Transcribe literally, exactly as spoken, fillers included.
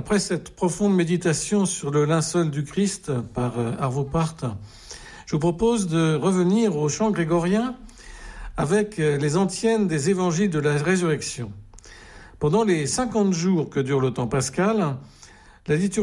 Après cette profonde méditation sur le linceul du Christ par Arvo Pärt, je vous propose de revenir au chant grégorien avec les antiennes des évangiles de la résurrection. Pendant les cinquante jours que dure le temps pascal, la liturgie